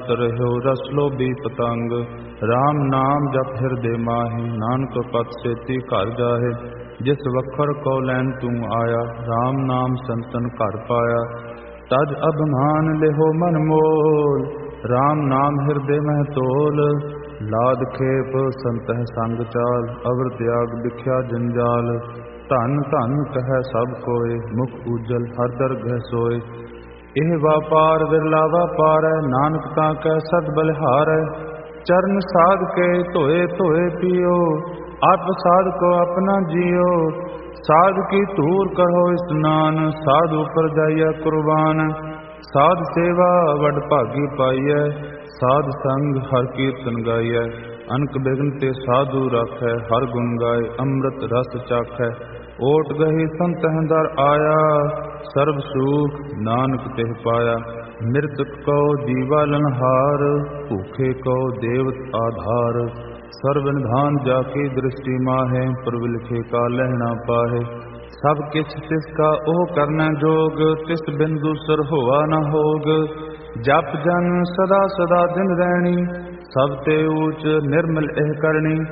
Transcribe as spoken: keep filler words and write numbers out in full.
जात रहो रस लोभी पतंग। राम नाम जप हिरदे माहि, नानक पत सेती घर जाहे। जिस वखर को लैन तू आया, राम नाम संतन घर पाया। तज अभिमान लेहो मन मोल, राम नाम हिरदे मह तोल। लाद खेप संतह संग चाल, अवर त्याग दिख्या जंजाल। धन धन कह सब कोय, मुख उजल हर दरगह सोय। एह वापार विरला वापार है, नानक ताकै सद बलिहार है। चरण साध के धोए धोए पियो, आप साध को अपना जियो। साध की धूर करो स्नान, साधु पर जाइए कुर्बान। साध सेवा वड भागी पाइय, साध संग हर कीर्तन गाइय। अनक बिघन ते साधु राखै, हर गुण गाय अमृत रस चाखै। ओट गही संतह दर आया, सर्व सुख नानक तिह पाया। मृतक को जीवालन हार, भूखे को देवत आधार। सर्व निधान जाकी दृष्टि माहे, प्रभु लिखे का लहना पाहे। सब किछ तिसका ओह करना जोग, तिस बिंदु सर होआ न होग। जप जन सदा सदा दिन रैणी, सब ते ऊच निर्मल एह करणी।